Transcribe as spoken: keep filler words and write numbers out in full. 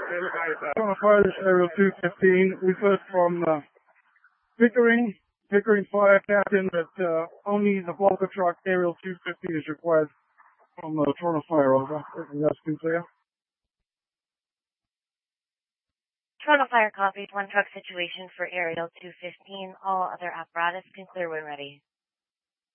Toronto Fire, this is Aerial two fifteen. We've heard from uh, Pickering, Pickering Fire Captain that uh, only the Volca truck Aerial two fifteen is required from uh, Toronto Fire. Over. Everything else been clear? Toronto Fire copied. One truck situation for Aerial two fifteen. All other apparatus can clear when ready.